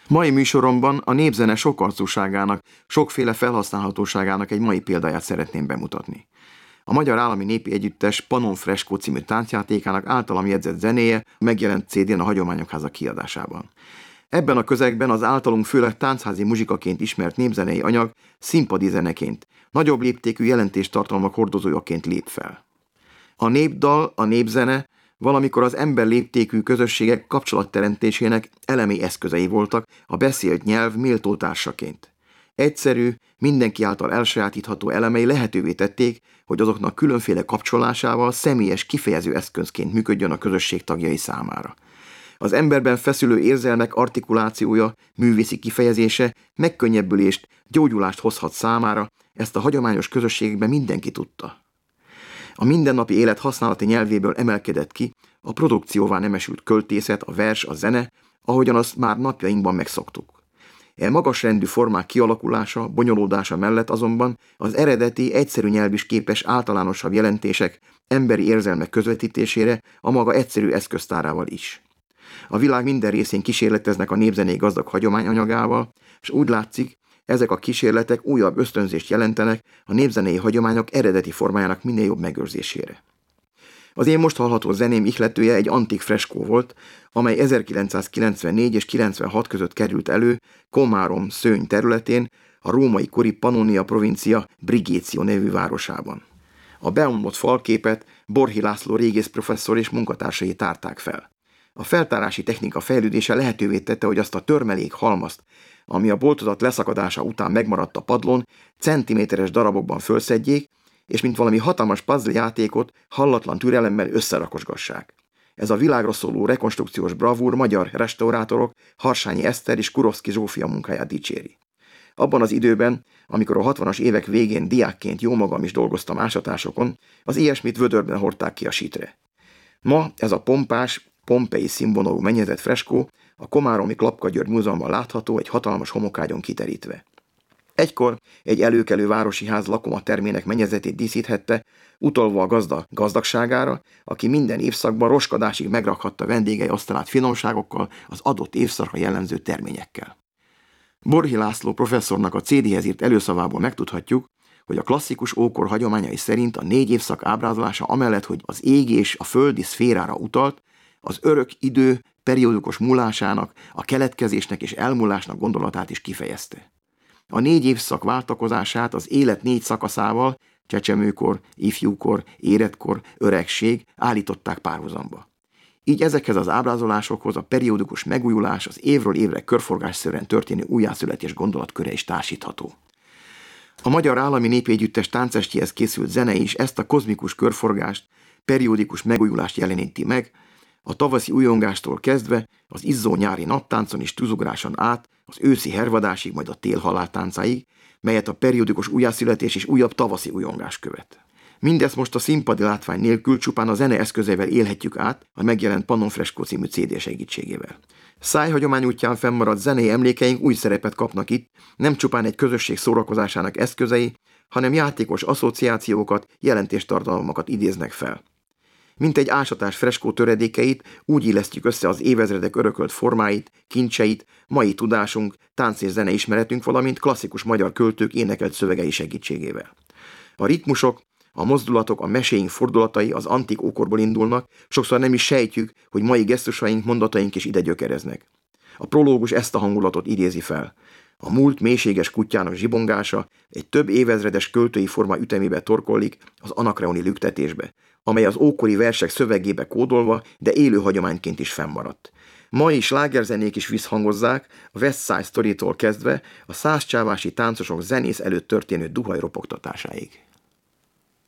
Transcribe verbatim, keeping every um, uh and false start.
Mai műsoromban a népzene sokarcúságának, sokféle felhasználhatóságának egy mai példáját szeretném bemutatni. A Magyar Állami Népi Együttes Pannon Freskó című táncjátékának általam jegyzett zenéje megjelent cé dén a Hagyományok Háza kiadásában. Ebben a közegben az általunk főleg táncházi muzsikaként ismert népzenei anyag színpadi zeneként, nagyobb léptékű jelentéstartalmak hordozójaként lép fel. A népdal, a népzene valamikor az ember léptékű közösségek kapcsolatteremtésének elemi eszközei voltak a beszélt nyelv méltó társaként. Egyszerű, mindenki által elsajátítható elemei lehetővé tették, hogy azoknak különféle kapcsolásával személyes kifejező eszközként működjön a közösség tagjai számára. Az emberben feszülő érzelmek artikulációja, művészi kifejezése megkönnyebbülést, gyógyulást hozhat számára, ezt a hagyományos közösségekben mindenki tudta. A mindennapi élet használati nyelvéből emelkedett ki a produkcióvá nemesült költészet, a vers, a zene, ahogyan azt már napjainkban megszoktuk. E magasrendű formák kialakulása, bonyolódása mellett azonban az eredeti, egyszerű nyelv is képes általánosabb jelentések, emberi érzelmek közvetítésére a maga egyszerű eszköztárával is. A világ minden részén kísérleteznek a népzenei gazdag hagyományanyagával, és úgy látszik, ezek a kísérletek újabb ösztönzést jelentenek a népzenei hagyományok eredeti formájának minél jobb megőrzésére. Az én most hallható zeném ihletője egy antik freskó volt, amely ezerkilencszázkilencvennégy és kilencvenhat között került elő Komárom Szőny területén, a római kori Pannonia provincia Brigéció nevű városában. A beomlott falképet Borhi László régész professzor és munkatársai tárták fel. A feltárási technika fejlődése lehetővé tette, hogy azt a törmelék halmazt, ami a boltozat leszakadása után megmaradt a padlón, centiméteres darabokban fölszedjék, és mint valami hatalmas puzzle játékot hallatlan türelemmel összerakosgassák. Ez a világra szóló rekonstrukciós bravúr magyar restaurátorok Harsányi Eszter és Kurovszki Zsófia munkáját dicséri. Abban az időben, amikor a hatvanas évek végén diákként jómagam is dolgoztam ásatásokon, az ilyesmit vödörben hordták ki a sítre. Ma ez a pompás, pompei színvonalú mennyezett freskó a komáromi Klapka György Múzeumban látható egy hatalmas homokágyon kiterítve. Egykor egy előkelő városi ház lakomatermének mennyezetét díszíthette, utalva a gazda gazdagságára, aki minden évszakban roskadásig megrakhatta vendégei asztalát finomságokkal, az adott évszakra jellemző terményekkel. Borhi László professzornak a cé déhez írt előszavából megtudhatjuk, hogy a klasszikus ókor hagyományai szerint a négy évszak ábrázolása amellett, hogy az égi és a földi szférára utalt, az örök idő periódikus múlásának, a keletkezésnek és elmúlásnak gondolatát is kifejezte. A négy évszak váltakozását az élet négy szakaszával, csecsemőkor, ifjúkor, érettkor, öregség állították párhuzamba. Így ezekhez az ábrázolásokhoz a periódikus megújulás, az évről évre körforgásszerűen történő újjászületés gondolatköre is társítható. A Magyar Állami Népi Együttes táncestjéhez készült zene is ezt a kozmikus körforgást, periódikus megújulást jeleníti meg, a tavaszi újongástól kezdve az izzó nyári naptáncon és tűzugráson át az őszi hervadásig, majd a tél haláltáncáig, melyet a periódikus újjászületés és újabb tavaszi újongás követ. Mindezt most a színpadi látvány nélkül csupán a zene eszközeivel élhetjük át a megjelent Pannon Freskó című cé dé segítségével. Szájhagyomány útján fennmaradt zenei emlékeink új szerepet kapnak itt, nem csupán egy közösség szórakozásának eszközei, hanem játékos asszociációkat, jelentéstartalmakat idéznek fel. Mint egy ásatás freskó töredékeit, úgy illesztjük össze az évezredek örökölt formáit, kincseit, mai tudásunk, tánc és zene ismeretünk, valamint klasszikus magyar költők énekelt szövegei segítségével. A ritmusok, a mozdulatok, a meséink fordulatai az antik ókorból indulnak, sokszor nem is sejtjük, hogy mai gesztusaink, mondataink is ide gyökereznek. A prológus ezt a hangulatot idézi fel. A múlt mélységes kutyának zsibongása egy több évezredes költői forma ütemébe torkollik az anakreoni lüktetésbe, amely az ókori versek szövegébe kódolva, de élő hagyományként is fennmaradt. Mai slágerzenék is visszhangozzák, a West Side Story-tól kezdve a százcsávási táncosok zenész előtt történő duhaj ropogtatásáig.